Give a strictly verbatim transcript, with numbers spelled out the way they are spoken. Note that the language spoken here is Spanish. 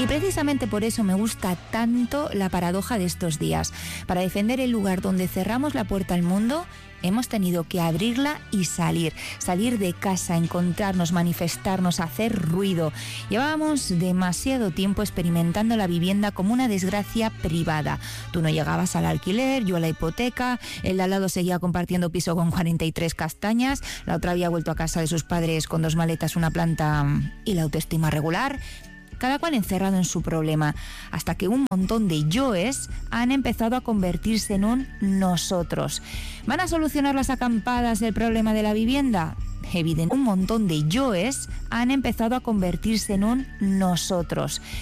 precisamente por eso me gusta tanto la paradoja de estos días. Para defender el lugar donde cerramos la puerta al mundo, hemos tenido que abrirla y salir, salir de casa, encontrarnos, manifestarnos, hacer ruido. Llevábamos demasiado tiempo experimentando la vivienda como una desgracia privada. Tú no llegabas al alquiler, yo a la hipoteca, el de al lado seguía compartiendo piso con cuarenta y tres castañas, la otra había vuelto a casa de sus padres con dos maletas, una planta y la autoestima regular. Cada cual encerrado en su problema, hasta que un montón de yoes han empezado a convertirse en un nosotros. ¿Van a solucionar las acampadas el problema de la vivienda? Evidente. Un montón de yoes han empezado a convertirse en un nosotros.